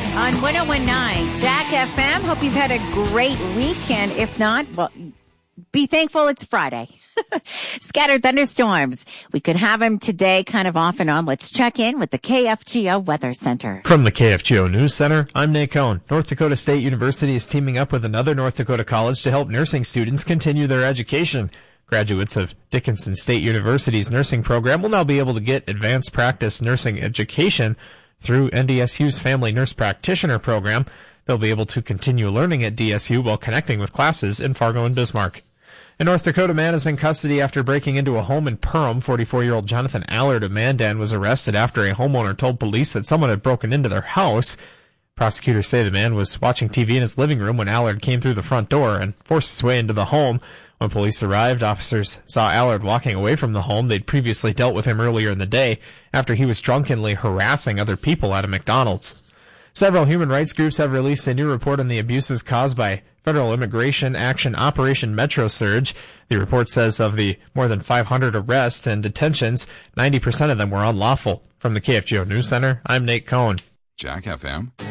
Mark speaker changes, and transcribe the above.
Speaker 1: On 101.9 Jack FM. Hope you've had a great weekend. If not, well, be thankful it's Friday. Scattered thunderstorms. We could have them today, kind of off and on. Let's check in with the KFGO Weather Center.
Speaker 2: From the KFGO News Center, I'm Nate Cohn. North Dakota State University is teaming up with another North Dakota college to help nursing students continue their education. Graduates of Dickinson State University's nursing program will now be able to get advanced practice nursing education through NDSU's Family Nurse Practitioner program. They'll be able to continue learning at DSU while connecting with classes in Fargo and Bismarck. A North Dakota man is in custody after breaking into a home in Perham. 44-year-old Jonathan Allard of Mandan was arrested after a homeowner told police that someone had broken into their house. Prosecutors say the man was watching TV in his living room when Allard came through the front door and forced his way into the home. When police arrived, officers saw Allard walking away from the home. They'd previously dealt with him earlier in the day after he was drunkenly harassing other people at a McDonald's. Several human rights groups have released a new report on the abuses caused by Federal Immigration Action Operation Metro Surge. The report says of the more than 500 arrests and detentions, 90% of them were unlawful. From the KFGO News Center, I'm Nate Cohn.
Speaker 3: Jack FM.